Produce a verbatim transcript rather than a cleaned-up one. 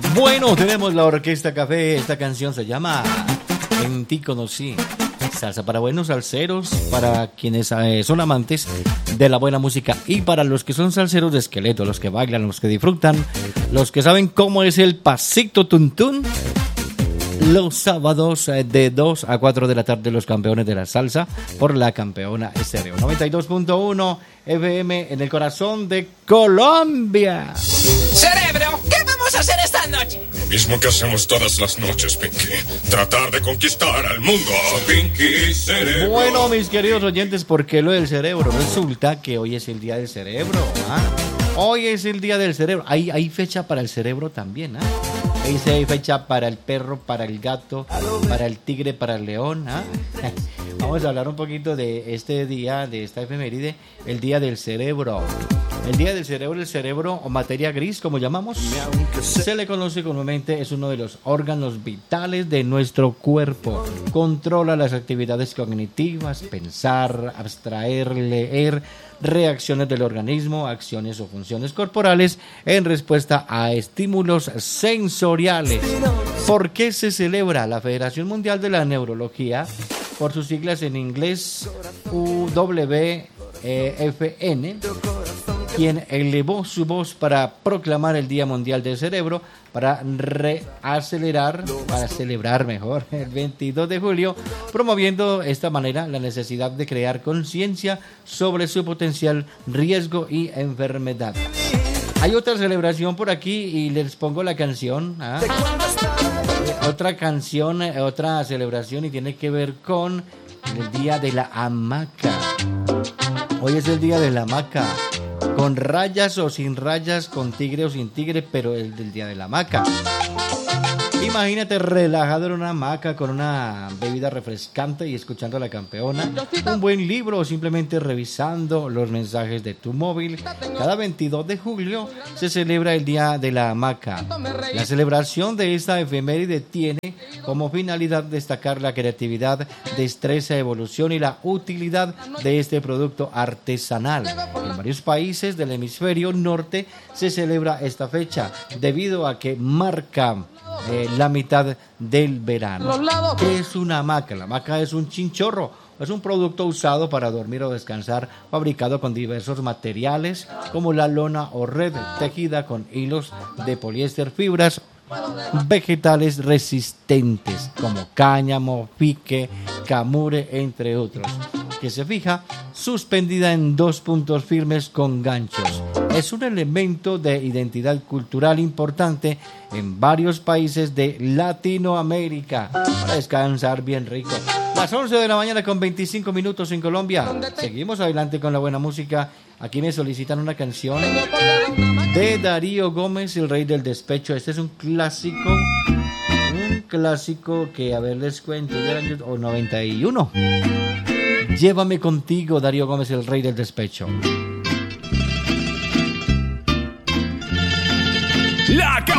Bueno, tenemos la Orquesta Café. Esta canción se llama En ti conocí. Salsa para buenos salseros, para quienes eh, son amantes de la buena música y para los que son salseros de esqueleto, los que bailan, los que disfrutan, los que saben cómo es el pasito tuntún. Los sábados eh, de dos a cuatro de la tarde, los campeones de la salsa por la campeona estéreo. noventa y dos punto uno F M en el corazón de Colombia. Cerebro, ¿qué vamos a hacer esta noche? Lo mismo que hacemos todas las noches, Pinky. Tratar de conquistar al mundo. Pinky Cerebro. Bueno, mis queridos oyentes, ¿por qué lo del cerebro? Resulta que hoy es el día del cerebro. ¿Ah? Hoy es el día del cerebro. Hay, hay fecha para el cerebro también. ¿Ah? Hay fecha para el perro, para el gato, para el tigre, para el león. ¿Ah? Vamos a hablar un poquito de este día, de esta efeméride, el día del cerebro. El día del cerebro, el cerebro o materia gris, como llamamos, se le conoce comúnmente, es uno de los órganos vitales de nuestro cuerpo. Controla las actividades cognitivas, pensar, abstraer, leer, reacciones del organismo, acciones o funciones corporales en respuesta a estímulos sensoriales. ¿Por qué se celebra? La Federación Mundial de la Neurología, por sus siglas en inglés U W F N, quien elevó su voz para proclamar el Día Mundial del Cerebro, para reacelerar, para celebrar mejor, el veintidós de julio, promoviendo de esta manera la necesidad de crear conciencia sobre su potencial riesgo y enfermedad. Hay otra celebración por aquí y les pongo la canción. ¿Ah? Otra canción, otra celebración y tiene que ver con el Día de la Hamaca. Hoy es el Día de la Hamaca. Con rayas o sin rayas, con tigre o sin tigre, pero el del Día de la Hamaca. Imagínate relajado en una hamaca con una bebida refrescante y escuchando a la campeona, un buen libro o simplemente revisando los mensajes de tu móvil. Cada veintidós de julio se celebra el Día de la Hamaca. La celebración de esta efeméride tiene como finalidad destacar la creatividad, destreza, evolución y la utilidad de este producto artesanal. En varios países del hemisferio norte se celebra esta fecha debido a que marca Eh, la mitad del verano. ¿Qué es una hamaca? La hamaca es un chinchorro, es un producto usado para dormir o descansar, fabricado con diversos materiales como la lona o red, tejida con hilos de poliéster, fibras vegetales resistentes como cáñamo, pique, camure, entre otros, que se fija suspendida en dos puntos firmes con ganchos. Es un elemento de identidad cultural importante en varios países de Latinoamérica para descansar bien rico. Las once de la mañana con veinticinco minutos en Colombia. Seguimos adelante con la buena música. Aquí me solicitan una canción de Darío Gómez, el rey del despecho. Este es un clásico, un clásico que, a ver, les cuento, del año noventa y uno. Llévame contigo, Darío Gómez, el rey del despecho. La